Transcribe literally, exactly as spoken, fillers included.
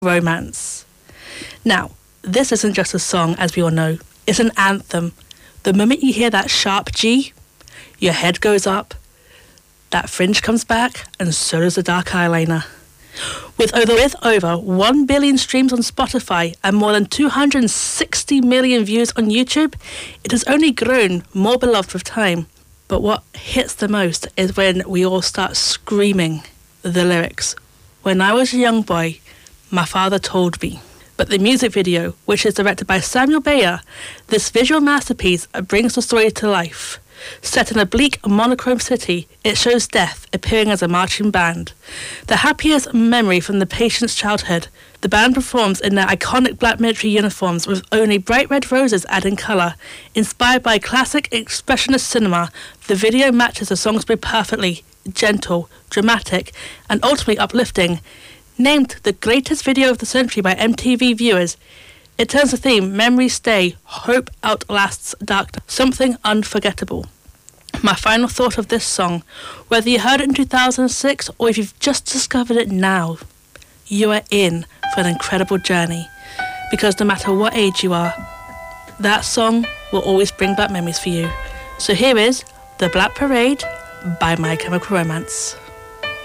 Romance. Now, this isn't just a song, as we all know. It's an anthem. The moment you hear that sharp G, your head goes up, that fringe comes back, and so does the dark eyeliner. With over, with over one billion streams on Spotify and more than two hundred sixty million views on YouTube, it has only grown more beloved with time. But what hits the most is when we all start screaming the lyrics. When I was a young boy, my father told me. But the music video, which is directed by Samuel Bayer, this visual masterpiece brings the story to life. Set in a bleak, monochrome city, it shows death appearing as a marching band. The happiest memory from the patient's childhood, the band performs in their iconic black military uniforms with only bright red roses adding colour. Inspired by classic expressionist cinema, the video matches the song's mood perfectly, gentle, dramatic, and ultimately uplifting. Named the greatest video of the century by M T V viewers, it turns the theme, memories stay, hope outlasts darkness, something unforgettable. My final thought of this song, whether you heard it in two thousand six or if you've just discovered it now, you are in for an incredible journey. Because no matter what age you are, that song will always bring back memories for you. So here is The Black Parade by My Chemical Romance.